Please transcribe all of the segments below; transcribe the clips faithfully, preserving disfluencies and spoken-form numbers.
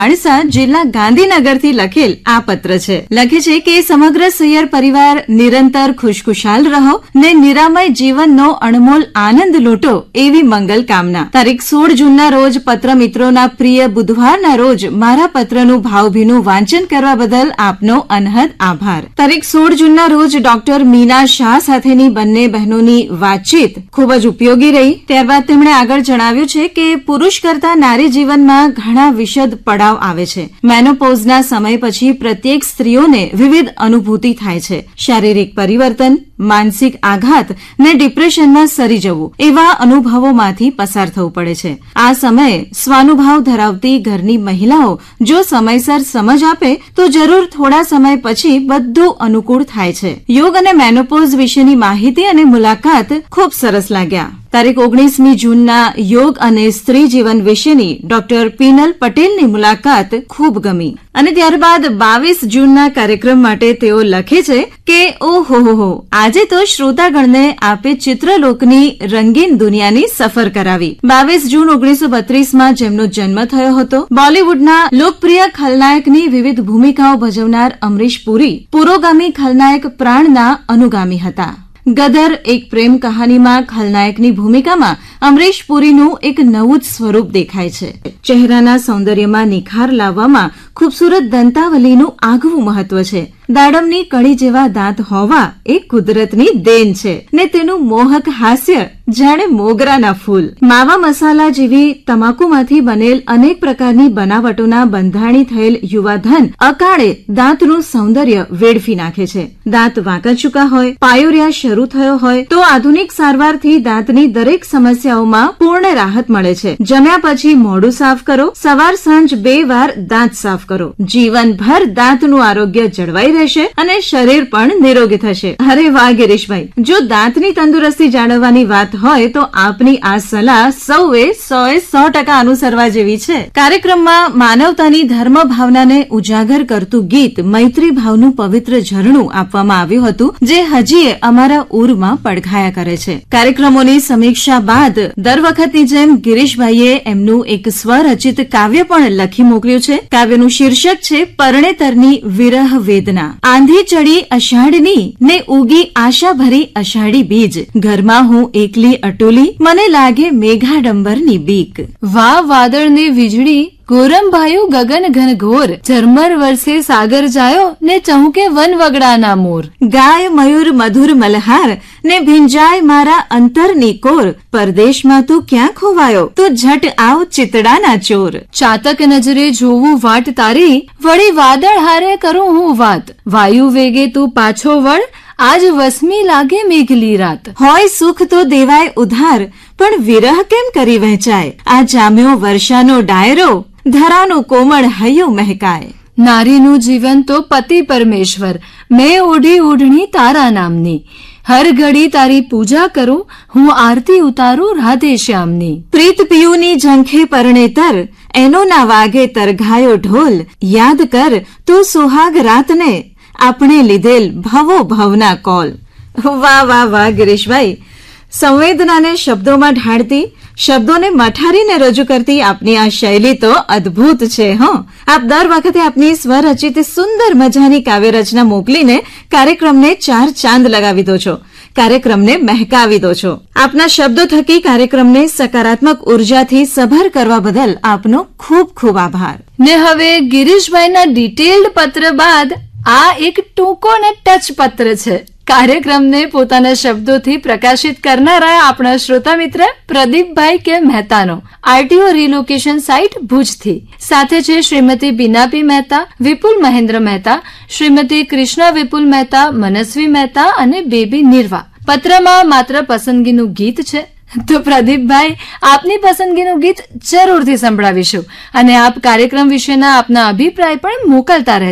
માણસા જિલ્લા ગાંધીનગરથી લખેલ આ પત્ર છે. લખે છે કે સમગ્ર સૈયર પરિવાર નિરંતર ખુશખુશાલ રહો ને નિરામય જીવનનો અણમોલ આનંદ લૂંટો એવી મંગલ કામના. તારીખ સોળ જૂનના રોજ પત્ર મિત્રોના પ્રિય બુધવારના રોજ મારા પત્રનું ભાવભીનું વાંચન કરવા બદલ આપનો અનહદ આભાર. તારીખ સોળ જૂનના રોજ ડોક્ટર મીના શાહ સાથેની બંને બહેનોની વાતચીત ખૂબ જ ઉપયોગી રહી. ત્યારબાદ તેમણે આગળ જણાવ્યું છે કે પુરુષ કરતા નારી જીવનમાં ઘણા વિષદ પડાવ આવે છે. મેનોપોઝના સમય પછી પ્રત્યેક સ્ત્રીઓને વિવિધ અનુભૂતિ થાય છે. શારીરિક પરિવર્તન, માનસિક આઘાત ને ડિપ્રેશનમાં સરી જવું એવા અનુભવોમાંથી પસાર થવું પડે છે. આ સમયે સ્વાનુભાવ ધરાવતી ઘરની મહિલાઓ જો સમયસર સમજ આપે તો જરૂર થોડા સમય પછી બધું અનુકૂળ થાય છે. યોગ અને મેનોપોઝ વિશેની માહિતી અને મુલાકાત ખૂબ સરસ લાગ્યા. તારીખ ઓગણીસમી જૂનના યોગ અને સ્ત્રી જીવન વિશેની ડોક્ટર પીનલ પટેલની મુલાકાત ખૂબ ગમી. અને ત્યારબાદ બાવીસ જૂનના કાર્યક્રમ માટે તેઓ લખે છે કે ઓહોહો, આજે તો શ્રોતાગણને આપે ચિત્રલોકની રંગીન દુનિયાની સફર કરાવી. બાવીસ જૂન ઓગણીસો બત્રીસમાં જેમનો જન્મ થયો હતો, બોલીવુડના લોકપ્રિય ખલનાયકની વિવિધ ભૂમિકાઓ ભજવનાર અમરીશ પુરી પુરોગામી ખલનાયક પ્રાણના અનુગામી હતા. ગદર એક પ્રેમ કહાનીમાં ખલનાયકની ભૂમિકામાં અમરીશ પુરીનું એક નવું જ સ્વરૂપ દેખાય છે. ચહેરાના સૌંદર્યમાં નિખાર લાવવામાં ખૂબસૂરત દંતાવલીનું આગવું મહત્વ છે. દાડમની કળી જેવા દાંત હોવા એ કુદરતની દેન છે ને તેનું મોહક હાસ્ય જાણે મોગરાના ફૂલ. માવા મસાલા જેવી તમાકુમાંથી બનેલ અનેક પ્રકારની બનાવટોના બંધાણી થયેલ યુવાધન અકાળે દાંતનું સૌંદર્ય વેડફી નાખે છે. દાંત વાંકા ચૂકા હોય, પાયોરિયા શરૂ થયો હોય તો આધુનિક સારવારથી દાંતની દરેક સમસ્યાઓમાં પૂર્ણ રાહત મળે છે. જમ્યા પછી મોઢું સાફ કરો, સવાર સાંજ બે વાર દાંત સાફ કરો. જીવનભર દાંતનું આરોગ્ય જળવાઈ રહેશે અને શરીર પણ નિરોગી થશે. અરે વાહ ગિરીશભાઈ, જો દાંતની તંદુરસ્તી જાળવવાની વાત હોય તો આપની આ સલાહ સૌએ સોએ સો ટકા અનુસરવા જેવી છે. કાર્યક્રમમાં માનવતાની ધર્મ ભાવનાને ઉજાગર કરતું ગીત મૈત્રી ભાવનું પવિત્ર ઝરણું આપવામાં આવ્યું હતું, જે હજીએ અમારા ઉરમાં પડઘાયા કરે છે. કાર્યક્રમોની સમીક્ષા બાદ દર વખતની જેમ ગિરીશભાઈએ એમનું એક સ્વરચિત કાવ્ય પણ લખી મોકલ્યું છે. કાવ્યનું શીર્ષક છે પરણેતરની વિરહ વેદના. આંધી ચડી અષાઢની ને ઉગી આશા ભરી અષાઢી બીજ. ઘરમાં હું એકલી અટોલી, મને લાગે મેઘાડંબરની બીક. વાહ વાદળની વીજળી, ગોરંભાયું ગગન ઘન ઘોર. ઝરમર વર્ષે સાગર જાયો ને ચહુકે વન વગડાના મોર. ગાય મયુર મધુર મલહાર ને ભીંજાય મારા અંતરની કોર. પરદેશમાં તું ક્યાં ખોવાયો, તું ઝટ આવ ચિતડાના ચોર. ચાતક નજરે જોવું વાટ તારી, વળી વાદળ હારે કરું હું વાત. વાયુ વેગે તું પાછો વળ, આજ વસમી લાગે મેઘલી રાત. હોય સુખ તો દેવાય ઉધાર, પણ વિરહ કેમ કરી વહેંચાય. આ જામ્યો વર્ષાનો ડાયરો, ધરાનું કોમળ હૈયું મહેકાય. નારીનું જીવન તો પતિ પરમેશ્વર, મેં ઓઢી ઓઢણી તારા નામની. હર ઘડી તારી પૂજા કરું, હું આરતી ઉતારું રાધે શ્યામની. પ્રીત પિયુની ઝંખે પરણેતર, એનો ના વાગે તરઘાયો ઢોલ. યાદ કર તું સુહાગ રાતને, આપણે લીધેલ ભવો ભવના કોલ. વાહ વાહ વાહ ગિરીશભાઈ, સંવેદનાને શબ્દોમાં ઢાળતી, શબ્દોને મઠારીને રજૂ કરતી આપની આ શૈલી તો અદભુત છે. હો, આપ દર વખતે આપની સ્વરચિત સુંદર મજાની કાવ્યરચના મોકલીને કાર્યક્રમને ચાર ચાંદ લગાવી દો છો, કાર્યક્રમને મહેકાવી દો છો. આપના શબ્દો થકી કાર્યક્રમને સકારાત્મક ઉર્જાથી સભર કરવા બદલ આપનો ખૂબ ખૂબ આભાર. ને હવે ગિરીશભાઈના ડિટેલ્ડ પત્ર બાદ આ એક ટૂંકો ને ટચ પત્ર છે. કાર્યક્રમને પોતાના શબ્દોથી પ્રકાશિત કરનારા આપણા શ્રોતા મિત્ર પ્રદીપભાઈ કે મહેતાનો, આરટીઓ રિલોકેશન સાઇટ ભુજથી. સાથે છે શ્રીમતી બિનાપી મહેતા, વિપુલ મહેન્દ્ર મહેતા, શ્રીમતી કૃષ્ણા વિપુલ મહેતા, મનસ્વી મહેતા અને બેબી નિર્વા. પત્રમાં માત્ર પસંદગીનું ગીત છે, તો પ્રદીપભાઈ આપની પસંદગીનું ગીત જરૂરથી સંભળાવીશું અને આપ કાર્યક્રમ વિશેના આપના અભિપ્રાય પણ મોકલતા રહેજો.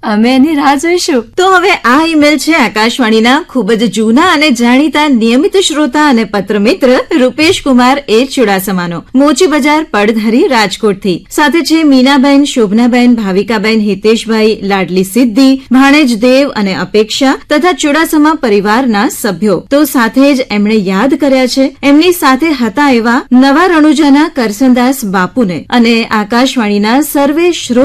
અમે એની રાહ જોઈશું. તો હવે આ ઈમેલ છે આકાશવાણીના ખૂબ જ જૂના અને જાણીતા નિયમિત શ્રોતા અને પત્ર મિત્ર રૂપેશ કુમાર એ ચુડાસમાનો, મોચી બજાર પડધરી રાજકોટથી. સાથે છે મીનાબેન, શોભનાબેન, ભાવિકાબેન, હિતેશભાઈ, લાડલી સિદ્ધિ, ભાણેજ દેવ અને અપેક્ષા તથા ચુડાસમા પરિવારના સભ્યો. તો સાથે જ એમણે યાદ કર્યા છે એમની સાથે હતા એવા નવા રણુજાના કરસનદાસ બાપુને અને આકાશવાણીના સર્વે શ્રોતા